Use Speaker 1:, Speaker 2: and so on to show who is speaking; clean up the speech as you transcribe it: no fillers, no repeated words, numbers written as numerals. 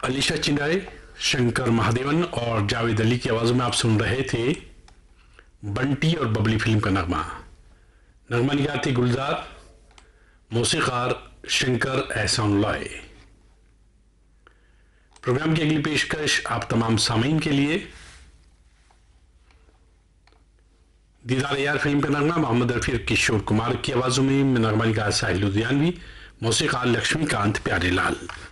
Speaker 1: अलीशा चिनारे, शंकर महादेवन और जावेद अली की आवाज़ों में आप सुन रहे थे बंटी और बबली फिल्म का नगमा। नगमा निगार थी गुलजार, मौसीकार शंकर एहसानुल्लाह। प्रोग्राम की अगली पेशकश आप तमाम सामीन के लिए दीदार यार फिल्म का नगमा मोहम्मद रफी किशोर कुमार की आवाज़ों में नगमा निगार साहिल लुधियानवी, मौसीकार लक्ष्मीकांत प्यारेलाल।